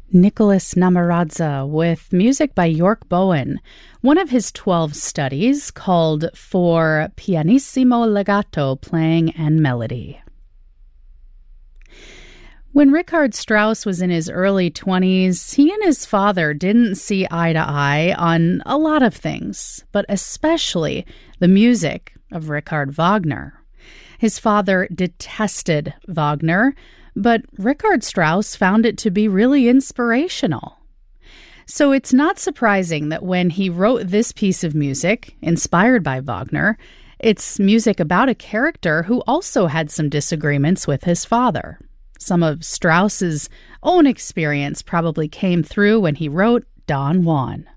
Nicholas Namaradza with music by York Bowen, one of his 12 studies called For Pianissimo Legato Playing and Melody. When Richard Strauss was in his early 20s, he and his father didn't see eye to eye on a lot of things, but especially the music of Richard Wagner. His father detested Wagner, but Richard Strauss found it to be really inspirational. So it's not surprising that when he wrote this piece of music, inspired by Wagner, it's music about a character who also had some disagreements with his father. Some of Strauss's own experience probably came through when he wrote Don Juan.